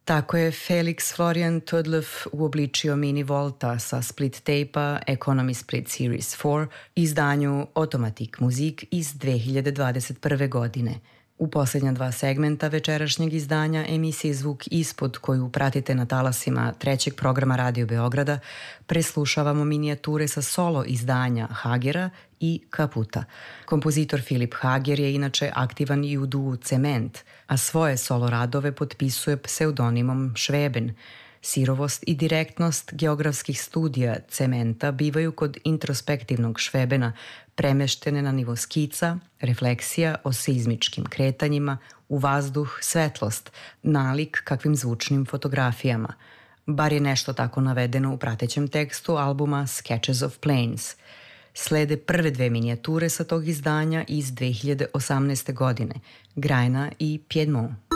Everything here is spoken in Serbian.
Tako je Felix Florian Toedlef uobličio Mini Volta sa split tape-a Economy Split Series 4 izdanju Automatic Music iz 2021. godine. U posljednja 2 segmenta večerašnjeg izdanja emisije Zvuk ispod, koju pratite na talasima 3. programa Radio Beograda, preslušavamo minijature sa solo izdanja Hagera i Kaputa. Kompozitor Filip Hager je inače aktivan i u duu Cement, a svoje solo radove potpisuje pseudonimom Šveben. Sirovost i direktnost geografskih studija Cementa bivaju kod introspektivnog Švebena premeštene na nivo skica, refleksija o seizmičkim kretanjima, u vazduh, svetlost, nalik kakvim zvučnim fotografijama. Bar je nešto tako navedeno u pratećem tekstu albuma Sketches of Plains. Slede prve 2 minijature sa tog izdanja iz 2018. godine, Grajna i Piedmont.